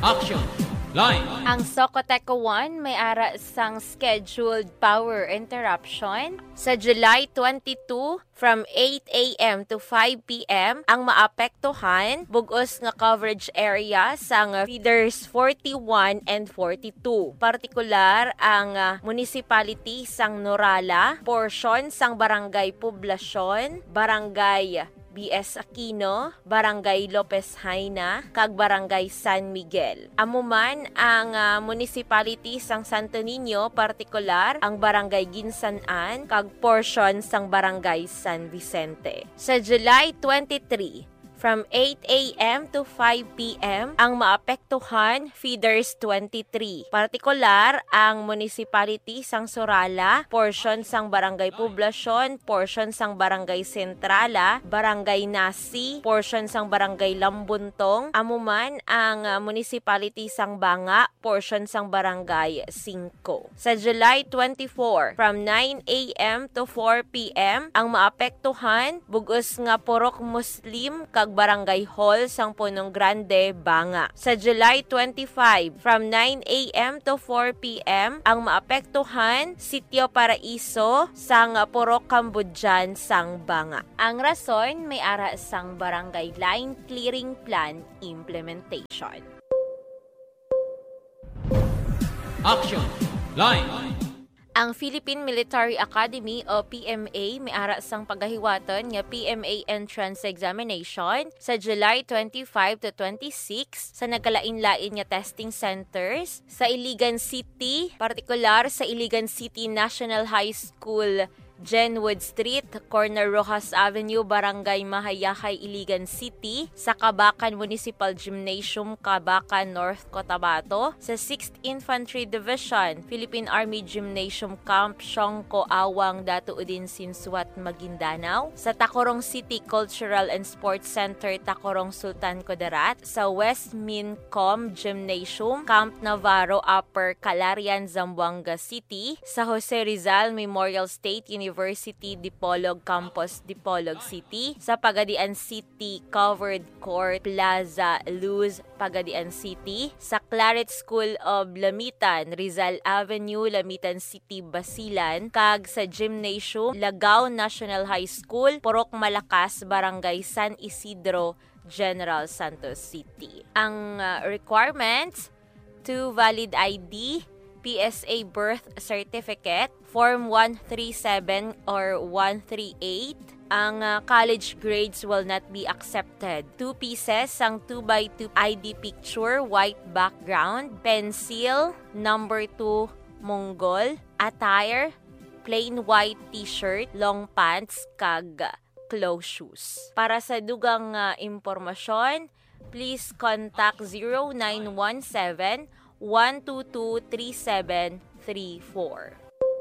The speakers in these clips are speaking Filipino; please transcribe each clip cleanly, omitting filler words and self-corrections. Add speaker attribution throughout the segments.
Speaker 1: Action! Line!
Speaker 2: Ang Socoteco 1 may ara sang scheduled power interruption sa July 22 from 8 a.m. to 5 p.m. ang maapektuhan bugos nga coverage area sang feeders 41 and 42. Partikular ang municipality sang Norala, portion sang Barangay Poblasyon, Barangay B.S. Aquino, Barangay Lopez Haina, kag Barangay San Miguel. Amuman ang municipality sang Santo Niño, partikular ang Barangay Ginsanan, kag portion sang Barangay San Vicente. Sa July 23, from 8 a.m. to 5 p.m. ang maapektuhan feeders 23. Partikular ang municipality sang Sorala, portion sang Barangay Poblasyon, portion sang Barangay Sentrala, Barangay Nasi, portion sang Barangay Lambuntong, amuman ang municipality sang Banga, portion sang Barangay 5. Sa July 24, from 9 a.m. to 4 p.m. ang maapektuhan bugos nga Purok Muslim kag Barangay Hall sang Punong Grande, Banga. Sa July 25, from 9 a.m. to 4 p.m. ang maapektuhan Sitio Paraiso sang Purok Cambodjan sang Banga. Ang rason may ara sang Barangay Line Clearing Plan Implementation.
Speaker 1: Action! Line!
Speaker 2: Ang Philippine Military Academy o PMA may ara sang pagahiwaton nga PMA entrance examination sa July 25 to 26 sa nagkalain-lain nga testing centers sa Iligan City, partikular sa Iligan City National High School, Jenwood Street, corner Rojas Avenue, Barangay Mahayakay, Iligan City, sa Kabakan Municipal Gymnasium, Kabakan, North Cotabato, sa 6th Infantry Division, Philippine Army Gymnasium Camp, Siongco, Awang, Dato Udin, Sinsuat, Maguindanao, sa Tacorong City Cultural and Sports Center, Tacorong, Sultan Kudarat, sa West Mincom Gymnasium, Camp Navarro, Upper Calarian, Zamboanga City, sa Jose Rizal Memorial State University, Dipolog Campus, Dipolog City, sa Pagadian City Covered Court Plaza Luz, Pagadian City, sa Claret School of Lamitan, Rizal Avenue, Lamitan City, Basilan, kag sa Gymnasium Lagao National High School, Purok Malakas, Barangay San Isidro, General Santos City. Ang requirements: 2 valid ID, PSA birth certificate, Form 137 or 138. Ang college grades will not be accepted. 2 pieces ang 2x2 ID picture, white background, pencil, number 2 Mongol, attire, plain white t-shirt, long pants, kag closed shoes. Para sa dugang impormasyon, please contact 0917 122-3734.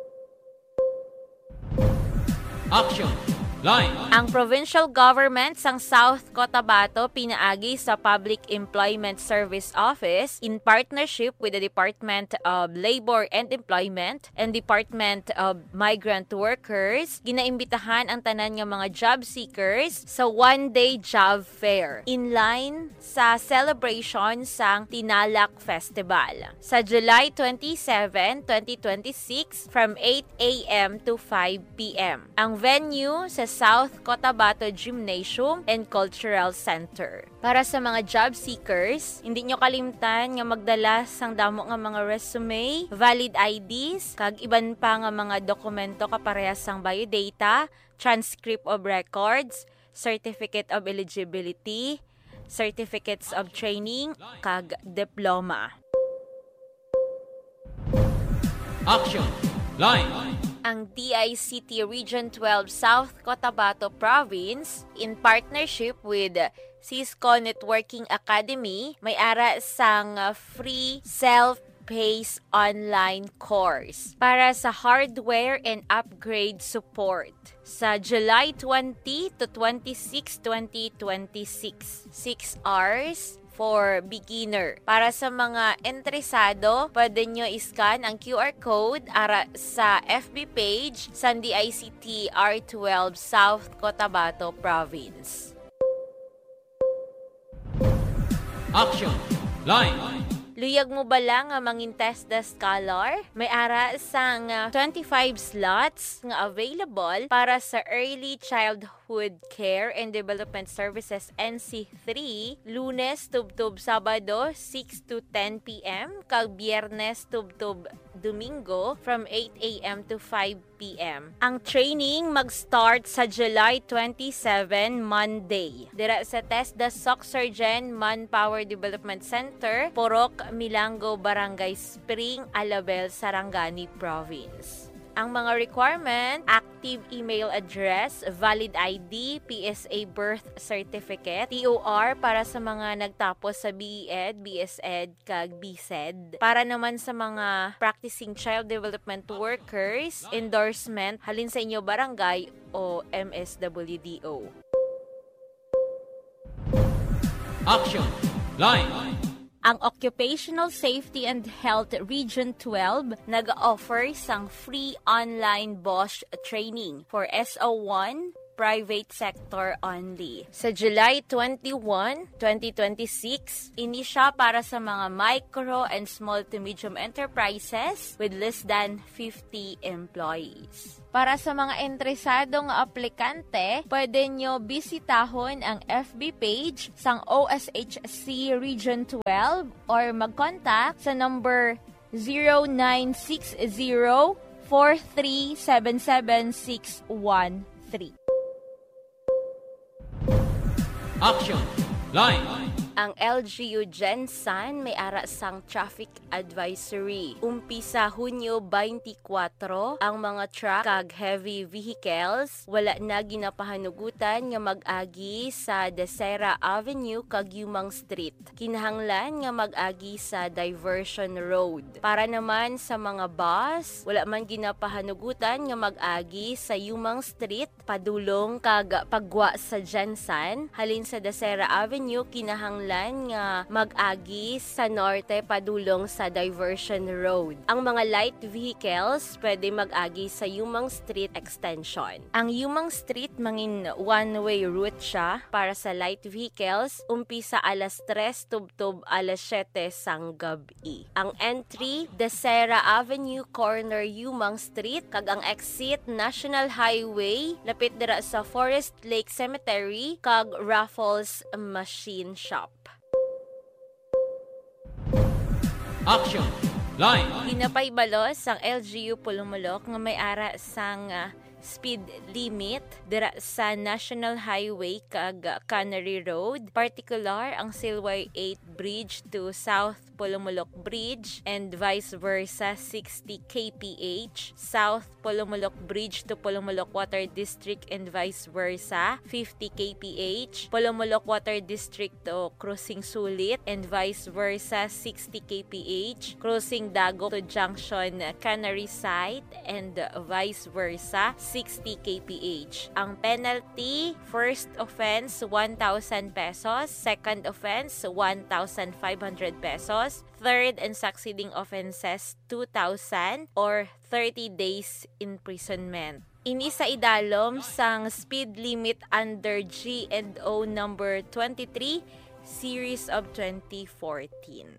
Speaker 1: Action! Line!
Speaker 2: Ang provincial government sang South Cotabato pinaagi sa Public Employment Service Office in partnership with the Department of Labor and Employment and Department of Migrant Workers, ginaimbitahan ang tanan nga mga job seekers sa one-day job fair in line sa celebration sang Tinalak Festival sa July 27, 2026 from 8 a.m. to 5 p.m. Ang venue sa South Cotabato Gymnasium and Cultural Center. Para sa mga job seekers, hindi nyo kalimtan nga magdala sang damo nga mga resume, valid IDs, kag iban pa nga mga dokumento kaparehas sang biodata, transcript of records, certificate of eligibility, certificates of training, kag diploma.
Speaker 1: Action! Line!
Speaker 2: Ang DICT Region 12 South Cotabato Province in partnership with Cisco Networking Academy may ara sang free self-paced online course para sa hardware and upgrade support sa July 20 to 26, 2026. 6 hours for beginner. Para sa mga interesado, pwede nyo iscan ang QR code ara sa FB page sa DICT R12 South Cotabato Province.
Speaker 1: Action! Line!
Speaker 2: Luyag mo ba lang nga mangin test the scholar? May ara sang 25 slots nga available para sa Early Childhood Care and Development Services NC3, Lunes tubtub Sabado 6 to 10 p.m. kag Biyernes tubtub Domingo from 8 a.m. to 5 p.m. Ang training mag-start sa July 27, Monday. Dira sa TESDA SOC Surgeon Manpower Development Center, Porok, Milango, Barangay Spring, Alabel, Sarangani Province. Ang mga requirement, active email address, valid ID, PSA birth certificate, TOR para sa mga nagtapos sa BEd, BSEd, kag BSEd. Para naman sa mga practicing child development workers, endorsement, halin sa inyo barangay o MSWDO.
Speaker 1: Action. Line.
Speaker 2: Ang Occupational Safety and Health Region 12 nag-offer sang free online BOSH training for SO1 private sector only. Sa July 21, 2026, ini siya para sa mga micro and small to medium enterprises with less than 50 employees. Para sa mga interesadong aplikante, pwede nyo bisitahon ang FB page sang OSHC Region 12 or mag-contact sa number 0960-4377613.
Speaker 1: Action. Line.
Speaker 2: Ang LGU Gensan may ara sang traffic advisory. Umpisa Hunyo 24, ang mga truck kag heavy vehicles wala na ginapahanugutan nga mag-agi sa Desera Avenue kag Yumang Street. Kinahanglan nga mag-agi sa Diversion Road. Para naman sa mga bus, wala man ginapahanugutan nga mag-agi sa Yumang Street padulong kag pagwa sa Gensan. Halin sa Desera Avenue, kinahanglan nga mag-agi sa norte padulong sa Diversion Road. Ang mga light vehicles pwede mag-agi sa Yumang Street Extension. Ang Yumang Street mangin one-way route siya para sa light vehicles, umpisa alas 3 tubtub alas 7 sang gabi. Ang entry, Desera Avenue corner Yumang Street, kag ang exit National Highway lapit dira sa Forest Lake Cemetery kag Raffles Machine Shop.
Speaker 1: Action. Line.
Speaker 2: Hinapaybalos ang LGU Pulumulok nga may ara sang speed limit dira sa National Highway kag Cannery Road, particular ang Silway 8 Bridge to South Pulumulok Bridge and vice versa 60 kph, South Pulumulok Bridge to Pulumulok Water District and vice versa 50 kph, Pulumulok Water District to Crossing Sulit and vice versa 60 kph, Crossing Dago to Junction Cannery Site and vice versa 60 kph. Ang penalty, first offense 1,000 pesos, second offense 1,500 pesos, third and succeeding offenses 2,000 or 30 days imprisonment. Ini sa idalom sang speed limit under G&O number 23 series of 2014.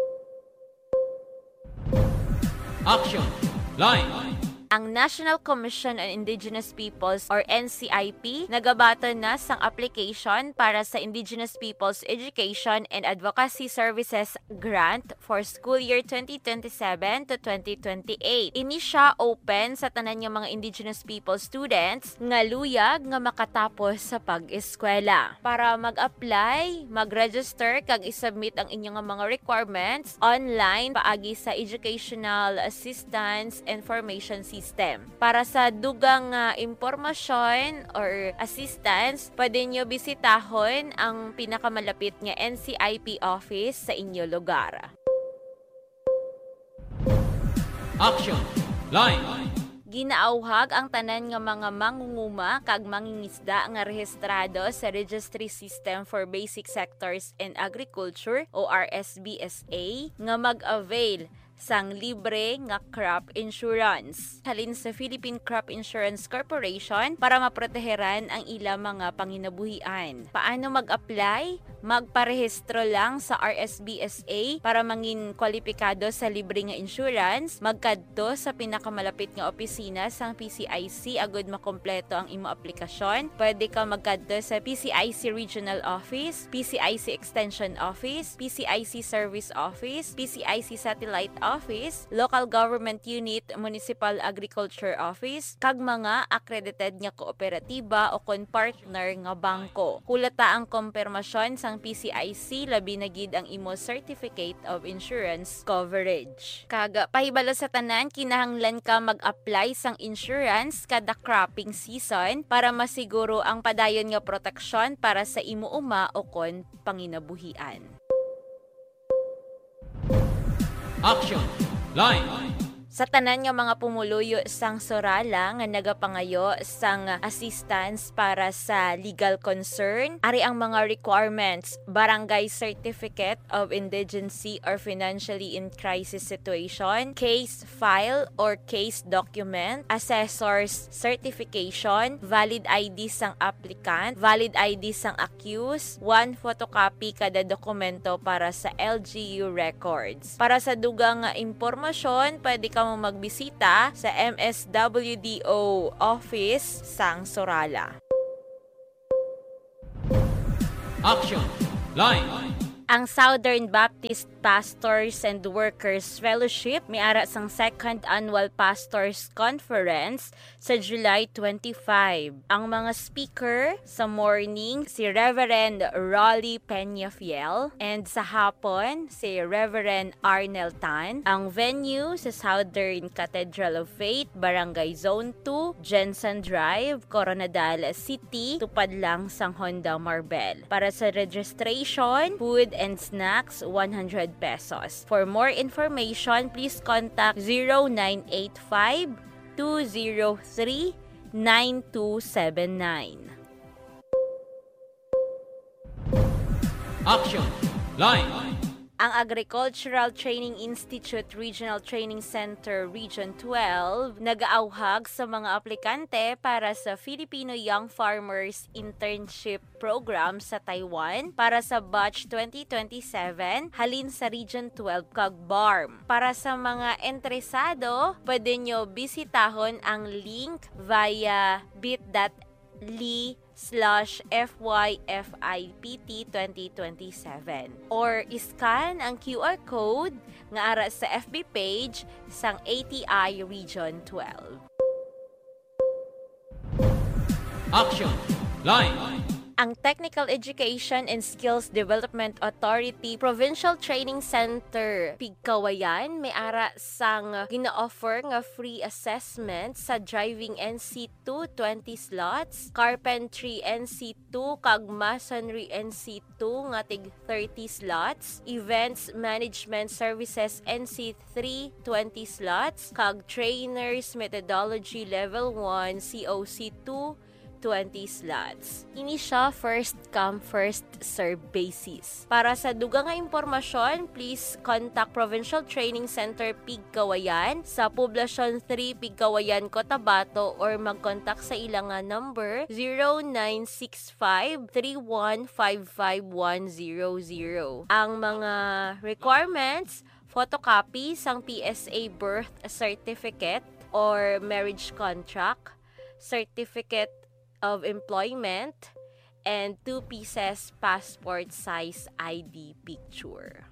Speaker 1: Action. Line.
Speaker 2: Ang National Commission on Indigenous Peoples or NCIP nagabato na sang application para sa Indigenous Peoples Education and Advocacy Services Grant for school year 2027 to 2028. Ini siya open sa tanan nga mga Indigenous People students nga luyag nga makatapos sa pag-eskwela. Para mag-apply, mag-register kag isubmit ang inyong mga requirements online paagi sa Educational Assistance Information System. Para sa dugang impormasyon or assistance, pwede nyo bisitahon ang pinakamalapit nga NCIP office sa inyo lugar.
Speaker 1: Action. Line.
Speaker 2: Ginaauhag ang tanan nga mga mangunguma kag mangingisda nga rehistrado sa Registry System for Basic Sectors in Agriculture o RSBSA nga mag-avail sang libre nga crop insurance. Halin sa Philippine Crop Insurance Corporation para maproteheran ang ilang mga panginabuhian. Paano mag-apply? Magparehistro lang sa RSBSA para mangin kwalipikado sa libre nga insurance. Magkadto sa pinakamalapit nga opisina sang PCIC agud makompleto ang imo aplikasyon. Pwede ka magkadto sa PCIC Regional Office, PCIC Extension Office, PCIC Service Office, PCIC Satellite Office, Local Government Unit, Municipal Agriculture Office, kag mga accredited nga kooperatiba o kon partner nga bangko. Hulata ang kompirmasyon sang PCIC labi na gid ang imo Certificate of Insurance Coverage. Kag pahibalo sa tanan, kinahanglan ka mag-apply sang insurance kada cropping season para masiguro ang padayon nga proteksyon para sa imo uma o kon panginabuhian.
Speaker 1: Action! Line!
Speaker 2: Sa tanan nga mga pumuluyo sang Sorala nga nagapangayo sang assistance para sa legal concern, ari ang mga requirements: barangay certificate of indigency or financially in crisis situation, case file or case document, assessor's certification, valid ID sang applicant, valid ID sang accused, 1 photocopy kada dokumento para sa LGU records. Para sa dugang impormasyon, pwede ka mo magbisita sa MSWDO office sang Sorala.
Speaker 1: Action! Line!
Speaker 2: Ang Southern Baptist Pastors and Workers Fellowship may ara sang 2nd Annual Pastors Conference sa July 25. Ang mga speaker sa morning si Reverend Rolly Peñafiel and sa hapon si Reverend Arnel Tan. Ang venue sa Southern Cathedral of Faith, Barangay Zone 2, Jensen Drive, Coronadal City, tupad lang sang Honda Marbel. Para sa registration, food and snacks, 100 pesos. For more information, please contact 0985-203-9279.
Speaker 1: Action! Line!
Speaker 2: Ang Agricultural Training Institute Regional Training Center Region 12 nag-aauhag sa mga aplikante para sa Filipino Young Farmers Internship Program sa Taiwan para sa batch 2027 halin sa Region 12 kag BARM. Para sa mga interesado, pwede nyo bisitahon ang link via bit.ly/FYFIPT 2027 or iscan ang QR code nga ara sa FB page sang ATI Region 12.
Speaker 1: Action! Line!
Speaker 2: Ang Technical Education and Skills Development Authority Provincial Training Center Pigkawayan may ara sang gina-offer nga free assessment sa driving NC2 20 slots, carpentry NC2 kag masonry NC2 nga tig 30 slots, events management services NC3 20 slots kag trainers methodology level 1 COC2 20 slots. Ini siya first come first serve basis. Para sa dugang nga impormasyon, please contact Provincial Training Center Pigkawayan sa Poblasyon 3 Pigkawayan, Cotabato or mag-contact sa ilang nga number 0965-3155-100. Ang mga requirements: photocopy sang PSA birth certificate or marriage contract, certificate of employment, and 2 pieces passport size ID picture.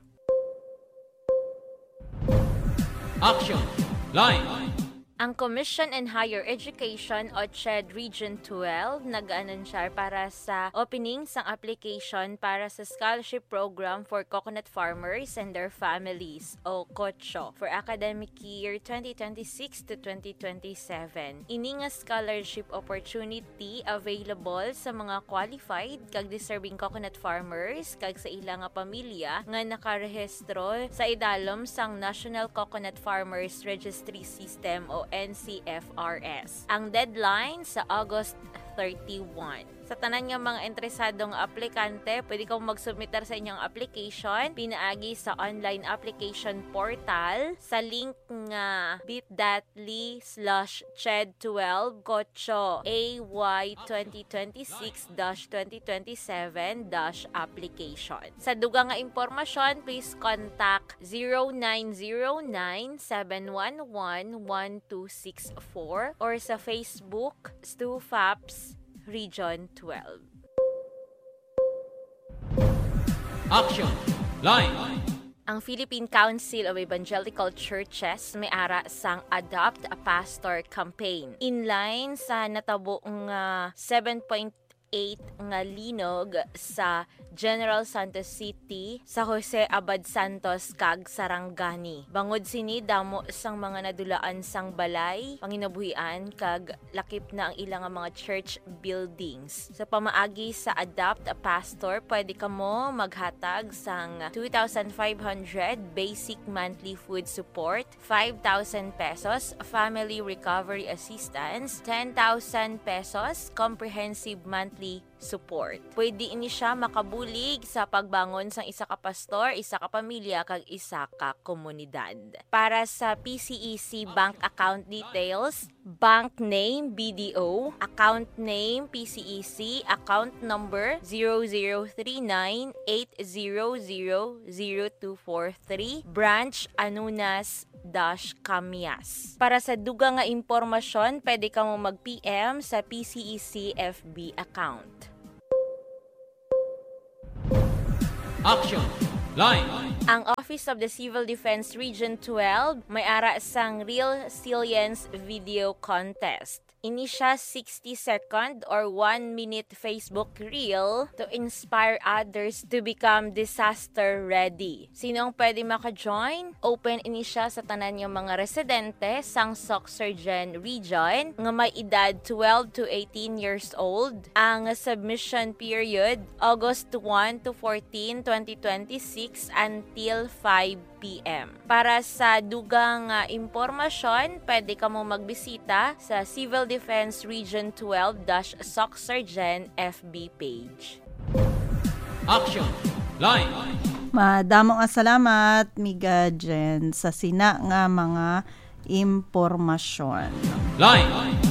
Speaker 1: Action! Line!
Speaker 2: Ang Commission on Higher Education o CHED Region 12 nag-anunsar para sa opening sang application para sa scholarship program for coconut farmers and their families o COCHO for academic year 2026 to 2027. Ini nga scholarship opportunity available sa mga qualified kag deserving coconut farmers kag sa ilang nga pamilya nga nakarehistro sa idalom sang National Coconut Farmers Registry System o NCFRS. Ang deadline sa August 31. Sa tanan nga mga interesadong aplikante, pwede kang mag-submitter sa inyong application pinaagi sa online application portal sa link nga bit.ly/ched12 gocho AY 2026-2027-application. Sa dugang nga impormasyon, please contact 0909-711-1264 or sa Facebook StuFaps Region 12.
Speaker 1: Action. Line.
Speaker 2: Ang Philippine Council of Evangelical Churches may ara sang Adopt a Pastor campaign. Inline sa natabo nga 7.8 nga linog sa General Santos City sa Jose Abad Santos kag Sarangani. Bangod sini damo sang mga nadulaan sang balay, panginabuhian kag lakip na ang ilang mga church buildings. Sa pamaagi sa Adopt a Pastor, pwede kamo maghatag sang 2,500 basic monthly food support, 5,000 pesos family recovery assistance, 10,000 pesos comprehensive monthly support. Pwede ini siya makabulig sa pagbangon sang isa ka pastor, isa ka pamilya, kag isa ka komunidad. Para sa PCEC bank account details, bank name BDO, account name PCEC, account number 0039-800-0243, branch Anunas Camias. Para sa dugang nga impormasyon, pwede ka mo mag-PM sa PCEC FB account.
Speaker 1: Action. Line.
Speaker 2: Ang Office of the Civil Defense Region 12 may ara sang Real Resilience Video Contest. Ini siya 60-second or 1-minute Facebook reel to inspire others to become disaster ready. Sinong pwede maka-join? Open ini siya sa tanan yung mga residente sang Soc-Surgen Region nga may edad 12 to 18 years old. Ang submission period August 1 to 14, 2026 until 5 p.m. Para sa dugang impormasyon, pwede ka mo magbisita sa Civil Defense Region 12-Soc-Surgen FB page.
Speaker 1: Action. Line.
Speaker 3: Madamo nga salamat, Miga Jen, sa sina nga mga impormasyon.
Speaker 1: Line.